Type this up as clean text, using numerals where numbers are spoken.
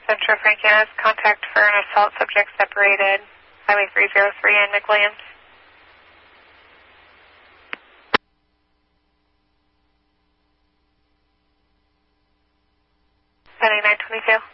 Central Francanas, contact for an assault subject separated, Highway 303 in McWilliams. Setting 922.